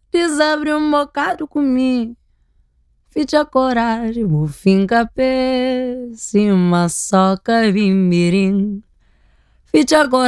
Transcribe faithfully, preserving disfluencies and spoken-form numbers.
desabre um bocado comigo. Ficha coragem, o finca pé, cima soca bimirim. Ficha coragem.